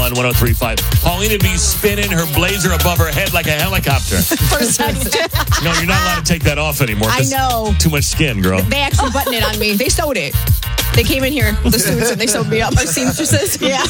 On 103.5. Paulina be spinning her blazer above her head like a helicopter. For a second. No, you're not allowed to take that off anymore. I know. Too much skin, girl. They actually buttoned it on me. They sewed it. They came in here, the suits, and they sewed me up. Our seamstresses. Yeah.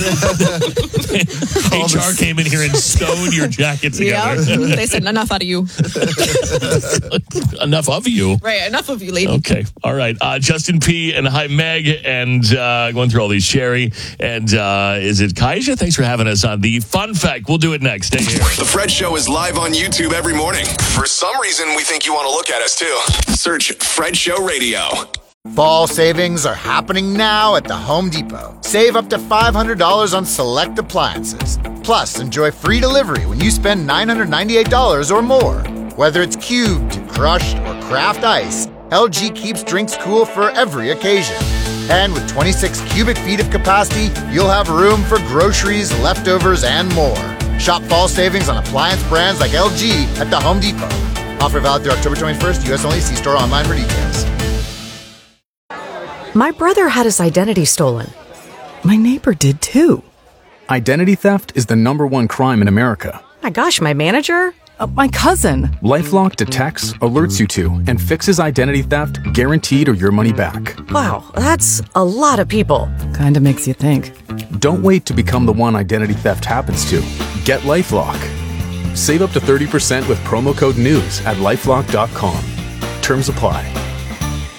HR came in here and sewed your jacket together. Yeah. They said, enough out of you. Enough of you. Right, enough of you, lady. Okay, all right. Justin P. and hi, Meg, and going through all these. Sherry, and is it Kaija? Thanks for having us on the Fun Fact. We'll do it next. Stay here. The Fred Show is live on YouTube every morning. For some reason, we think you want to look at us, too. Search Fred Show Radio. Fall savings are happening now at the Home Depot. Save up to $500 on select appliances. Plus, enjoy free delivery when you spend $998 or more. Whether it's cubed, crushed, or craft ice, LG keeps drinks cool for every occasion. And with 26 cubic feet of capacity, you'll have room for groceries, leftovers, and more. Shop fall savings on appliance brands like LG at the Home Depot. Offer valid through October 21st, U.S. only. See store online for details. My brother had his identity stolen. My neighbor did too. Identity theft is the #1 crime in America. My gosh, my manager? My cousin. LifeLock detects, alerts you to, and fixes identity theft guaranteed or your money back. Wow, that's a lot of people. Kinda makes you think. Don't wait to become the one identity theft happens to. Get LifeLock. Save up to 30% with promo code NEWS at LifeLock.com. Terms apply.